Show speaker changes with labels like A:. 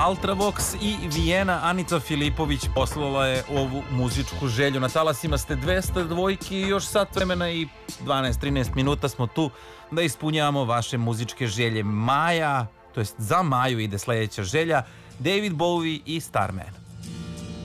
A: Ultravox i Vijena. Anica Filipović poslala je ovu muzičku želju. Na talasima ste 200 dvojki i još sat vremena i 12-13 minuta smo tu da ispunjavamo vaše muzičke želje. Maja, to jest za Maju ide sledeća želja, David Bowie i Starman.